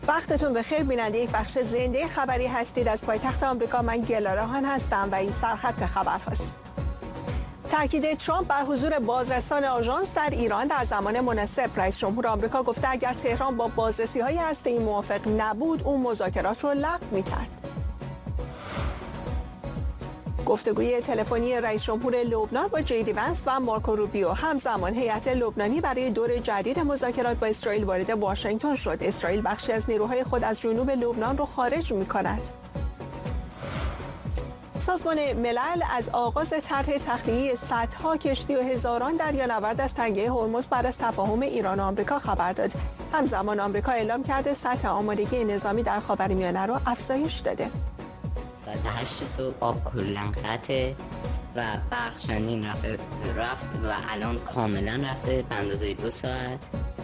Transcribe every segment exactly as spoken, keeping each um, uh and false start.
وقتتون بخیر بیننده یک بخش زنده خبری هستید از پایتخت آمریکا. من گلارهان هستم و این سرخط خبر هست. تاکید ترامپ بر حضور بازرسان آژانس در ایران در زمان مناسب. رئیس جمهور آمریکا گفته اگر تهران با بازرسی‌های هسته‌ای موافق نبود اون مذاکرات رو لغو می‌کرد. گفتگوی تلفنی رئیس جمهور لبنان با جی دی ونس و مارکو روبیو. همزمان هیئت لبنانی برای دور جدید مذاکرات با اسرائیل وارد واشنگتن شد. اسرائیل بخشی از نیروهای خود از جنوب لبنان را خارج می‌کند. سازمان ملل از آغاز طرح تخلیه صدها کشتی و هزاران دریانورد از تنگه هرمز بعد از تفاهم ایران و آمریکا خبر داد. همزمان آمریکا اعلام کرده سطح آمادگی نظامی در خاورمیانه را افزایش داده. ساعت هشت صبح آب کلاً قطعه و برق چندین رفت رفت و الان کاملا رفته به اندازه دو ساعت.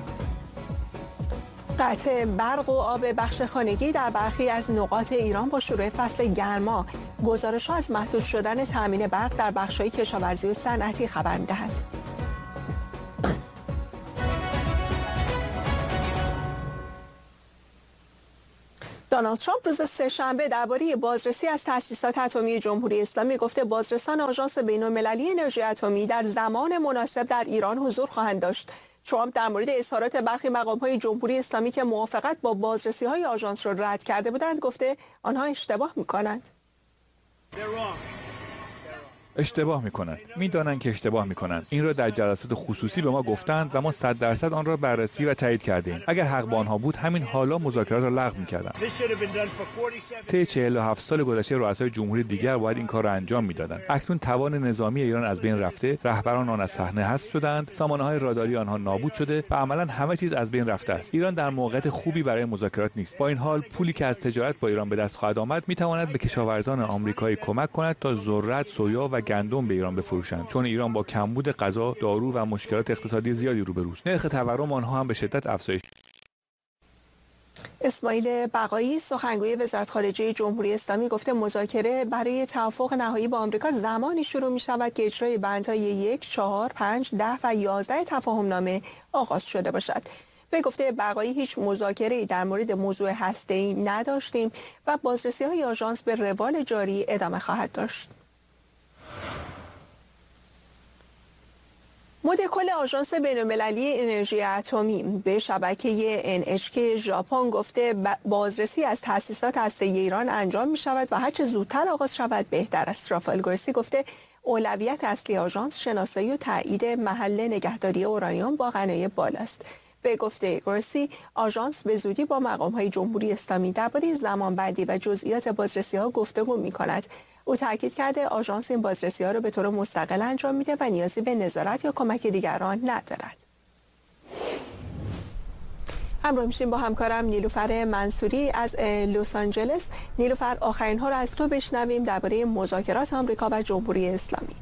قطع برق و آب بخش خانگی در برخی از نقاط ایران با شروع فصل گرما. گزارش‌ها از محدود شدن تامین برق در بخش‌های کشاورزی و صنعتی خبر می‌دهد. دونالد ترامپ روز سه‌شنبه درباره بازرسی از تأسیسات اتمی جمهوری اسلامی گفته بازرسان آژانس بین‌المللی انرژی اتمی در زمان مناسب در ایران حضور خواهند داشت. ترامپ در مورد اظهارات برخی مقام‌های جمهوری اسلامی که موافقت با بازرسی‌های آژانس را رد کرده بودند گفته آنها اشتباه می‌کنند. اشتباه میکنند. میدانند که اشتباه میکنند. این را در جلسات خصوصی به ما گفتند و ما صد درصد آن را بررسی و تایید کردیم. اگر حق با آنها بود همین حالا مذاکرات را لغو میکردند. طی چهل و هفت سال گذشته رؤسای جمهوری دیگر باید این کار را انجام میدادند. اکنون توان نظامی ایران از بین رفته، رهبران آن از صحنه حذف شدند، سامانه‌های راداری آنها نابود شده و عملاً همه چیز از بین رفته است. ایران در موقعیت خوبی برای مذاکرات نیست. با این حال پولی که از تجارت با ایران به دست خواهد آمد میتواند به کشاورزان آمریکایی کمک کند تا ذرت، سویا و گندم به ایران بفروشند، چون ایران با کمبود غذا، دارو و مشکلات اقتصادی زیادی روبروست. نرخ تورم آنها هم به شدت افزایش. اسماعیل بقایی سخنگوی وزارت خارجه جمهوری اسلامی گفته مذاکره برای توافق نهایی با آمریکا زمانی شروع می شود که اجرای بندهای یک، چهار، پنج، ده و یازده تفاهم نامه آغاز شده باشد. به گفته بقایی هیچ مذاکره‌ای در مورد موضوع هسته‌ای نداشتیم و بازرسی‌های آژانس به روال جاری ادامه خواهد داشت. مدیر کل آژانس بین‌المللی انرژی اتمی به شبکه ان اچ کی ژاپن گفته بازرسی از تأسیسات هسته‌ای ایران انجام می شود و هرچه زودتر آغاز شود بهتر است. رافائل گروسی گفته اولویت اصلی آژانس شناسایی و تایید محل نگهداری اورانیوم با غنایب بالاست. به گفته گروسی آژانس به زودی با مقام‌های جمهوری اسلامی درباره زمانبندی و جزئیات بازرسی‌ها گفتگو می‌کند. او تاکید کرده آژانس این بازرسی‌ها را به طور مستقل انجام میده و نیازی به نظارت یا کمک دیگران ندارد. همراه میشیم با همکارم نیلوفر منصوری از لس آنجلس. نیلوفر، آخرین ها را از تو بشنویم درباره مذاکرات آمریکا و جمهوری اسلامی.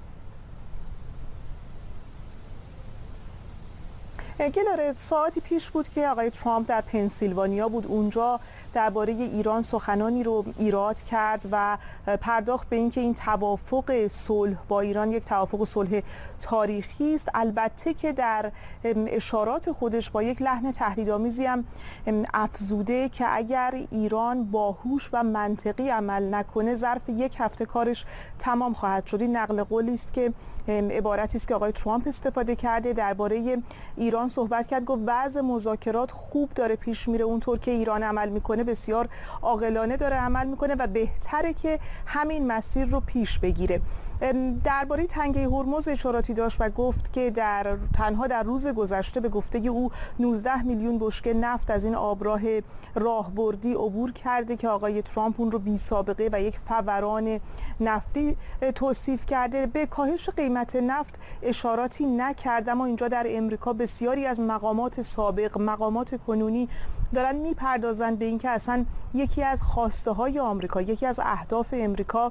گلاره، ساعتی پیش بود که آقای ترامپ در پنسیلوانیا بود. اونجا درباره ایران سخنانی رو ایراد کرد و پرداخت به اینکه این توافق صلح با ایران یک توافق صلح تاریخی است. البته که در اشارات خودش با یک لحن تهدیدآمیزی هم افزوده که اگر ایران باهوش و منطقی عمل نکنه ظرف یک هفته کارش تمام خواهد شد. این نقل قولی است که عبارتی است که آقای ترامپ استفاده کرده. درباره ایران صحبت کرد، گفت وضع مذاکرات خوب داره پیش میره، اونطور که ایران عمل میکنه بسیار عاقلانه داره عمل میکنه و بهتره که همین مسیر رو پیش بگیره. درباره تنگه هرمز اشاراتی داشت و گفت که در تنها در روز گذشته به گفته او نوزده میلیون بشکه نفت از این آبراه راهبردی عبور کرده که آقای ترامپ اون رو بی سابقه و یک فوران نفتی توصیف کرده. به کاهش قیمت نفت اشاراتی نکرد، اما اینجا در امریکا بسیاری از مقامات سابق، مقامات کنونی دارن میپردازن به اینکه اصلا یکی از خواسته های آمریکا، یکی از اهداف امریکا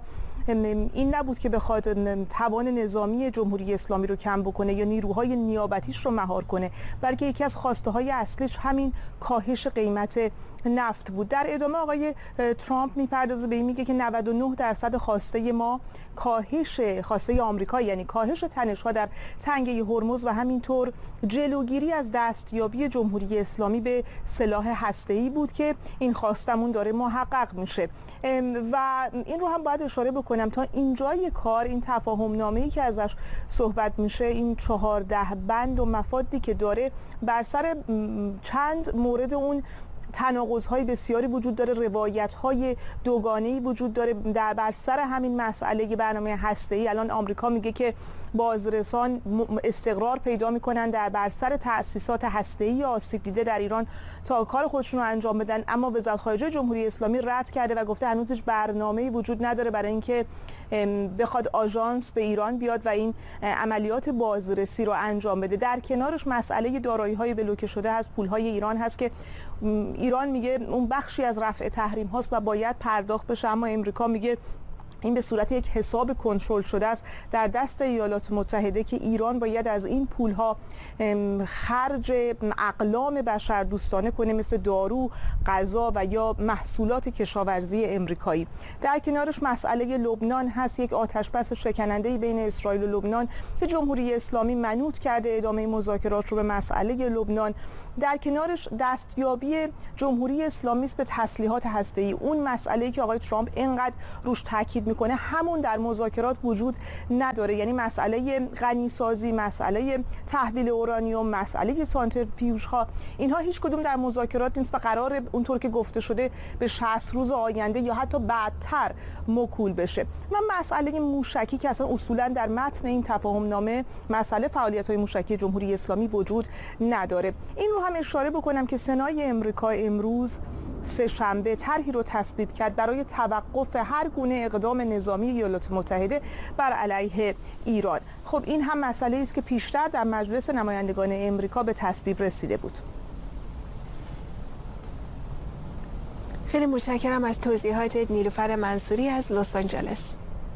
این نبود که بخواد توان نظامی جمهوری اسلامی رو کم بکنه یا نیروهای نیابتیش رو مهار کنه، بلکه یکی از خواسته های اصلیش همین کاهش قیمت نفت بود. در ادامه آقای ترامپ میپردازه به این، میگه که نود و نه درصد خواسته ما کاهش خواسته آمریکا، یعنی کاهش تنش‌ها در تنگه هرمز و همینطور جلوگیری از دستیابی جمهوری اسلامی به سلاح هسته‌ای بود که این خواستمون داره محقق میشه. و این رو هم باید اشاره بکنم تا اینجای کار این تفاهم نامه‌ای که ازش صحبت میشه، این چهارده بند و مفادی که داره، بر سر چند مورد اون تناقض‌های بسیاری وجود داره، روایت‌های دوگانه‌ای وجود داره در بر سر همین مسئله برنامه هسته‌ای. الان آمریکا میگه که بازرسان استقرار پیدا می‌کنن در بر سر تأسیسات هسته‌ای آسیب دیده در ایران تا کار خودشون رو انجام بدن، اما وزارت خارجه جمهوری اسلامی رد کرده و گفته هنوز هیچ برنامه‌ای وجود نداره برای اینکه بخواد آژانس به ایران بیاد و این عملیات بازرسی رو انجام بده. در کنارش مسئله دارایی‌های بلوکه شده از پول‌های ایران هست که ایران میگه اون بخشی از رفع تحریم هاست و باید پرداخت بشه، اما امریکا میگه این به صورت یک حساب کنترل شده است در دست ایالات متحده که ایران باید از این پولها خرج اقلام بشردوستانه کنه، مثل دارو، غذا و یا محصولات کشاورزی امریکایی. در کنارش مسئله لبنان هست، یک آتشبس شکننده‌ای بین اسرائیل و لبنان که جمهوری اسلامی منوط کرده ادامه مذاکرات رو به مسئله لبنان. در کنارش دستیابی جمهوری اسلامی است به تسلیحات هسته‌ای، اون مسئله‌ای که آقای ترامپ اینقدر روش تاکید میکنه همون در مذاکرات وجود نداره، یعنی مسئله غنیسازی، مسئله تحویل اورانیوم، مسئله سانتریفیوژها، اینها هیچ کدوم در مذاکرات نیست و قرار اونطور که گفته شده به شصت روز آینده یا حتی بعدتر موکول بشه. و مسئله موشکی که اصلا اصولا در متن این تفاهم نامه مسئله فعالیت‌های موشکی جمهوری اسلامی وجود نداره. این رو هم اشاره بکنم که سنای امریکا امروز سه شنبه طرحی رو تصویب کرد برای توقف هر گونه اقدام نظامی ایالات متحده بر علیه ایران. خب این هم مسئله است که پیشتر در مجلس نمایندگان امریکا به تصویب رسیده بود. خیلی متشکرم از توضیحات نیلوفر منصوری از لس آنجلس.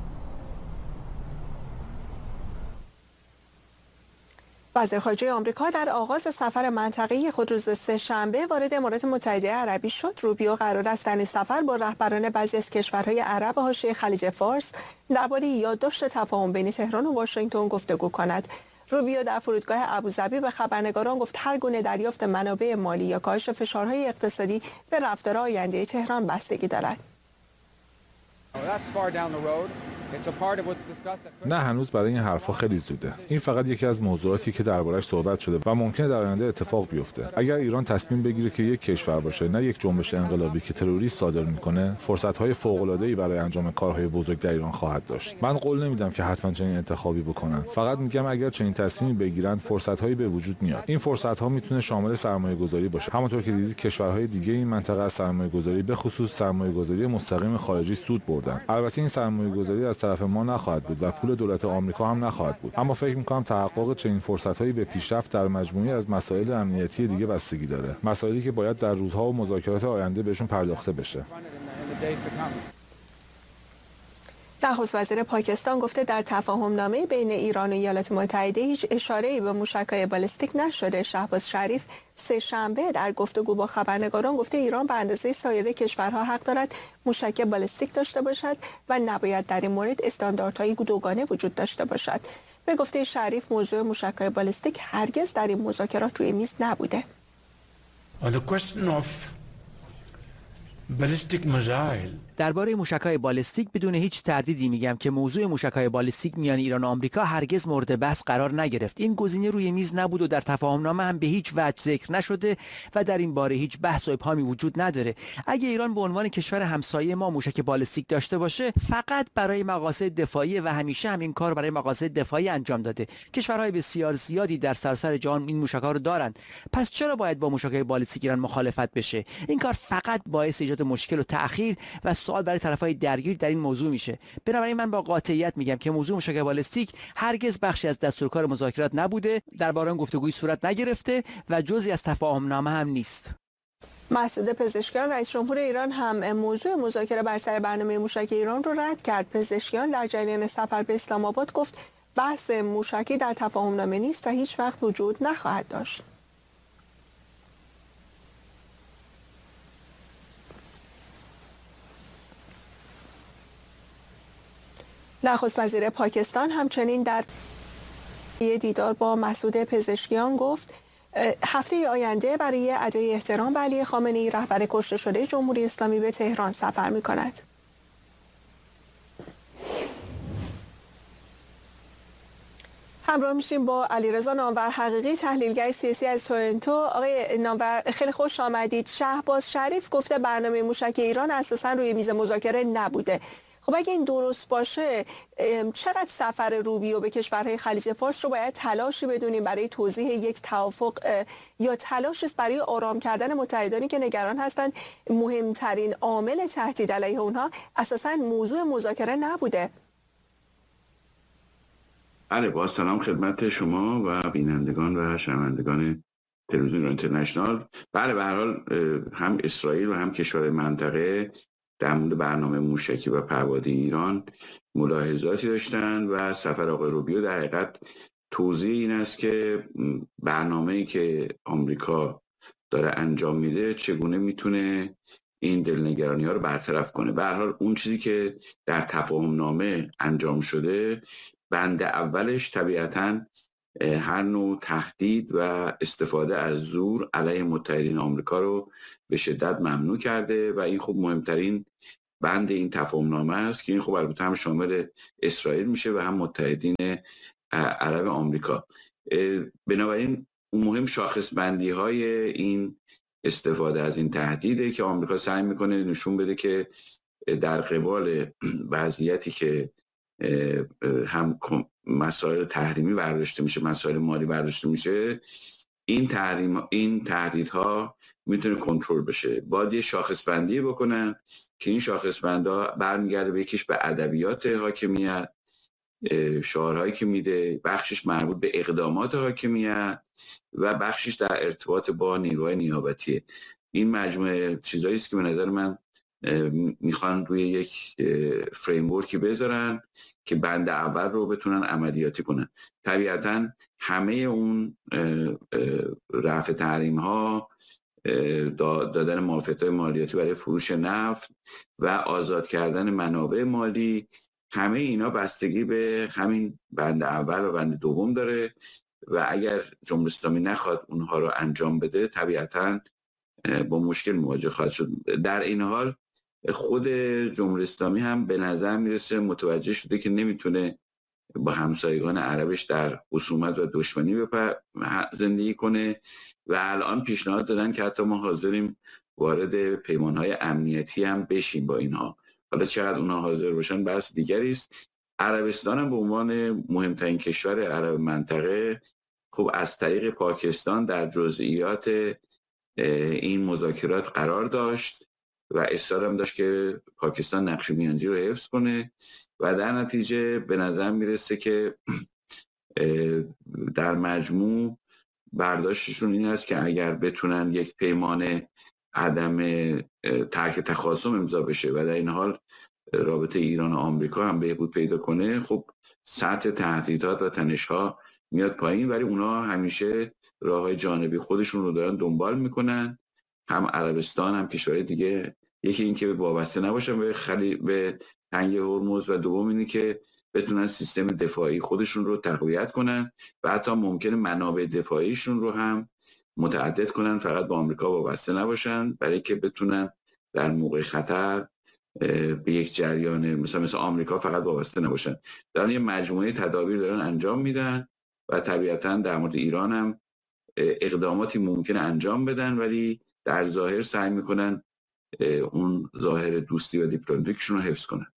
وزیر خارجه آمریکا در آغاز سفر منطقه‌ای خود روز سه‌شنبه وارد امارات متحده عربی شد. روبیو قرار است در این سفر با رهبران بعضی از کشورهای عرب حاشیه خلیج فارس درباره یادداشت تفاهم بین تهران و واشنگتن گفتگو کند. روبیو در فرودگاه ابوظبی به خبرنگاران گفت هر گونه دریافت منابع مالی یا کاهش فشارهای اقتصادی به رفتار آینده تهران بستگی دارد. نه، هنوز برای این حرفا خیلی زوده. این فقط یکی از موضوعاتی که درباره‌اش صحبت شده و ممکنه در آینده اتفاق بیفته. اگر ایران تصمیم بگیره که یک کشور باشه نه یک جنبش انقلابی که تروریست صادر میکنه، فرصت‌های فوق‌العاده‌ای برای انجام کارهای بزرگ در ایران خواهد داشت. من قول نمیدم که حتما چنین انتخابی بکنن. فقط میگم اگر چنین تصمیمی بگیرن، فرصت‌هایی به وجود میاد. این فرصت‌ها میتونه شامل سرمایه‌گذاری باشه. همونطور که دیدید کشورهای دیگه این منطقه از سرمایه‌گذاری به خصوص سرمایه‌گذاری مستقیم خارجی سود بردن. البته این سرمایه‌گذاری از طرف ما نخواهد بود و پول دولت آمریکا هم نخواهد بود، اما فکر می‌کنم تحقق چنین فرصت‌هایی به پیشرفت در مجموعه‌ای از مسائل امنیتی دیگه بستگی داره، مسائلی که باید در روزها و مذاکرات آینده بهشون پرداخته بشه. نخست وزیر پاکستان گفته در تفاهم نامه بین ایران و ایالات متحده هیچ اشاره‌ای به موشک‌های بالستیک نشده. شهباز شریف سه شنبه در گفتگو با خبرنگاران گفته ایران به اندازه سایر کشورها حق دارد موشک بالستیک داشته باشد و نباید در این مورد استانداردهای دوگانه وجود داشته باشد. به گفته شریف موضوع موشک‌های بالستیک هرگز در این مذاکرات روی میز نبوده. درباره موشک‌های بالستیک بدون هیچ تردیدی میگم که موضوع موشک‌های بالستیک میان ایران و آمریکا هرگز مورد بحث قرار نگرفت. این گزینه روی میز نبود و در تفاهمنامه هم به هیچ وجه ذکر نشده و در این باره هیچ بحث و ابهامی وجود نداره. اگه ایران به عنوان کشور همسایه ما موشک بالستیک داشته باشه، فقط برای مقاصد دفاعی و همیشه هم این کار برای مقاصد دفاعی انجام داده. کشورهای بسیار زیادی در سراسر جهان این موشک‌ها رو دارند. پس چرا باید با موشک‌های بالستیک ایران مخالفت بشه؟ این کار فقط باعث ایجاد مشکل و تأخیر و سوال برای طرفهای درگیر در این موضوع میشه. بنابراین من با قاطعیت میگم که موضوع موشک بالستیک هرگز بخشی از دستورکار مذاکرات نبوده، درباره آن گفتگوی صورت نگرفته و جزئی از تفاهمنامه هم نیست. مسعود پزشکیان رئیس جمهور ایران هم موضوع مذاکره بر سر برنامه موشک ایران رو رد کرد. پزشکیان در جریان سفر به اسلام آباد گفت بحث موشکی در تفاهمنامه نیست و هیچ وقت وجود نخواهد داشت. نخست وزیر پاکستان همچنین در دیدار با مسعود پزشکیان گفت هفته آینده برای ادای احترام به علی خامنه‌ای رهبر کشته شده جمهوری اسلامی به تهران سفر می‌کند. همراه میشیم با علیرضا نامور حقیقی، تحلیلگر سیاسی از تورنتو. آقای نامور خیلی خوش آمدید. شهباز شریف گفته برنامه موشک ایران اساساً روی میز مذاکره نبوده. خب اگه این درست باشه چقدر سفر روبیو به کشورهای خلیج فارس رو باید تلاشی بدونیم برای توضیح یک توافق یا تلاش است برای آرام کردن متحدانی که نگران هستند مهمترین عامل تهدید علیه اونها اساساً موضوع مذاکره نبوده؟ بله، با سلام خدمت شما و بینندگان و شنوندگان تلویزیون اینترنشنال. بله، به هر حال هم اسرائیل و هم کشور منطقه در مورد برنامه موشکی و پهپادی ایران ملاحظاتی داشتن و سفر آقای روبیو در حقیقت توضیح این است که برنامه‌ای که آمریکا داره انجام میده چگونه میتونه این دلنگرانی ها رو برطرف کنه. به هر حال اون چیزی که در تفاهم نامه انجام شده، بند اولش طبیعتاً هر نوع تهدید و استفاده از زور علیه متحدین آمریکا رو به شدت ممنوع کرده و این خب مهمترین بند این تفاهمنامه است که این خب البته هم شامل اسرائیل میشه و هم متحدین عرب آمریکا. بنابراین مهم شاخص بندی های این استفاده از این تهدیده که آمریکا سعی میکنه نشون بده که در قبال وضعیتی که هم مسائل تحریمی برداشته میشه، مسائل مالی برداشته میشه، این تحریم این تهدیدها میتونه کنترل بشه. باید یه شاخص بندی بکنن که این شاخص بندها برمیگرده به یکیش به ادبیات حاکمیت، شعارهایی که میده، بخشش مربوط به اقدامات حاکمیت و بخشش در ارتباط با نیروهای نیابتیه. این مجموعه چیزایی است که به نظر من میخوان روی یک فریمورکی بذارن که بند اول رو بتونن عملیاتی کنن. طبیعتاً همه اون رفع تحریم ها، دادن معافیت‌های مالیاتی برای فروش نفت و آزاد کردن منابع مالی، همه اینا بستگی به همین بند اول و بند دوم داره و اگر جمهوری اسلامی نخواد اونها رو انجام بده طبیعتاً با مشکل مواجه خواهد شد. در این حال خود جمهوری اسلامی هم به نظر میرسه متوجه شده که نمیتونه با همسایگان عربش در خصومت و دشمنی زندگی کنه و الان پیشنهاد دادن که حتی ما حاضریم وارد پیمانهای امنیتی هم بشیم با اینها. حالا چقدر اونها حاضر باشن بحث دیگری است. عربستان هم به عنوان مهمترین کشور عرب منطقه خب از طریق پاکستان در جزئیات این مذاکرات قرار داشت و اصرار هم داشت که پاکستان نقش میانجی رو حفظ کنه و در نتیجه به نظر میرسه که در مجموع برداشتشون این است که اگر بتونن یک پیمان عدم ترک تخاصم امضا بشه و در این حال رابطه ایران و آمریکا هم بهبود پیدا کنه، خب سطح تهدیدات و تنش‌ها میاد پایین، ولی اونا همیشه راههای جانبی خودشون رو دارن دنبال میکنن، هم عربستان هم کشورهای دیگه. یکی این که وابسته نباشن به خلی به تنگه هرمز و دوم اینه که بتونن سیستم دفاعی خودشون رو تقویت کنن و حتی ممکنه منابع دفاعیشون رو هم متعدد کنن، فقط با آمریکا وابسته نباشن، برای که بتونن در موقع خطر به یک جریان مثلا مثل آمریکا فقط وابسته نباشن. دارن یه مجموعه تدابیر دارن انجام میدن و طبیعتاً در مورد ایران هم اقداماتی ممکنه انجام بدن، ولی در ظاهر سعی میکنن اون ظاهر دوستی و دیپلماتیکشون رو حفظ کنن.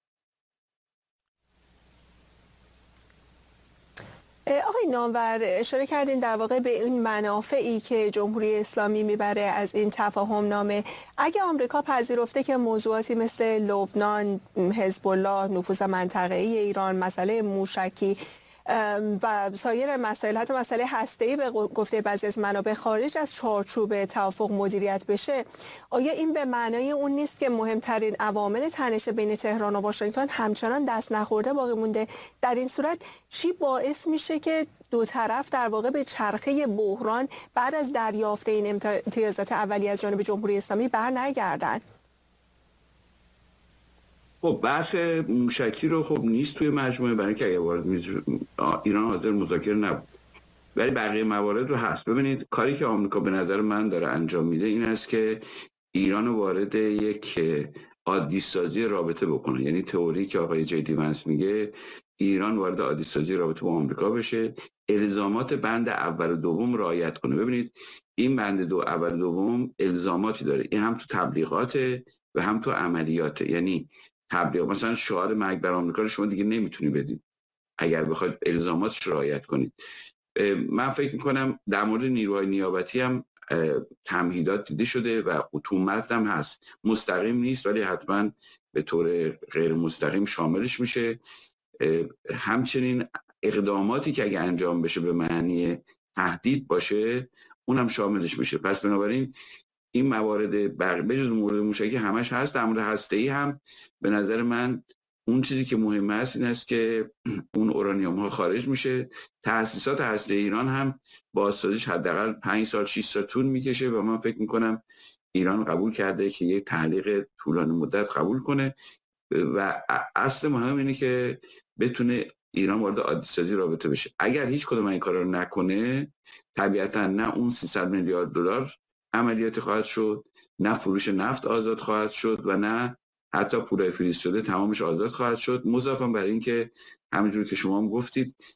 آقای نامور اشاره کردین در واقع به این منافعی که جمهوری اسلامی میبره از این تفاهم نامه. اگه آمریکا پذیرفته که موضوعاتی مثل لبنان، حزب الله، نفوذ منطقه‌ای ایران، مسئله موشکی و سایر مسائل، حتی مسئله هسته‌ای به گفته بعضی از منابع خارج از چارچوب توافق مدیریت بشه، آیا این به معنای اون نیست که مهمترین عوامل تنش بین تهران و واشنگتن همچنان دست نخورده باقی مونده؟ در این صورت چی باعث میشه که دو طرف در واقع به چرخه بحران بعد از دریافت این امتیازات اولیه از جانب جمهوری اسلامی بر نگردن؟ خب بحث موشکی رو خب نیست توی مجموعه، برای که اگه وارد ایران حاضر مذاکره نبود، ولی بقیه موارد رو هست. ببینید کاری که آمریکا به نظر من داره انجام میده این است که ایران رو وارد یک عادی سازی رابطه بکنه. یعنی تئوری که آقای جی دی ونس میگه ایران وارد عادی سازی رابطه با آمریکا بشه، الزامات بند اول و دوم رعایت کنه. ببینید این بند دو اول و دوم الزاماتی داره، این هم تو تبلیغات و هم تو عملیات. یعنی تبلیغ مثلا شعار مرگ بر آمریکا رو شما دیگه نمیتونی بدید اگر بخواید الزاماتش رعایت کنید. من فکر میکنم در مورد نیروهای نیابتی هم تمهیدات دیده شده و اتومات هم هست، مستقیم نیست ولی حتما به طور غیر مستقیم شاملش میشه. همچنین اقداماتی که اگه انجام بشه به معنی تهدید باشه اونم شاملش میشه. پس بنابراین این موارد بجز مورد موشکی همش هست. در مورد هسته‌ای هم به نظر من اون چیزی که مهم است این است که اون اورانیوم ها خارج میشه. تأسیسات هسته ایران هم بازسازیش حداقل پنج سال شش سال طول میکشه و من فکر میکنم ایران قبول کرده که یک تعلیق طولانی مدت قبول کنه و اصل مهم اینه که بتونه ایران وارد عادی سازی رابطه بشه. اگر هیچ کدوم این کارا رو نکنه طبیعتا نه اون سیصد میلیارد دلار عملیاتی خواهد شد، نه فروش نفت آزاد خواهد شد و نه حتی پولای فریز شده تمامش آزاد خواهد شد. مضافاً بر این که همونجوری که شما هم گفتید